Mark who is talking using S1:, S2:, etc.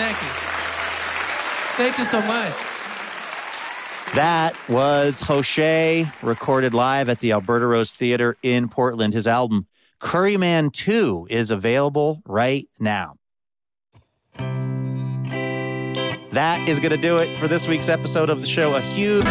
S1: Thank you. Thank you so much.
S2: That was José, recorded live at the Alberta Rose Theatre in Portland. His album, Curryman 2, is available right now. That is going to do it for this week's episode of the show. A huge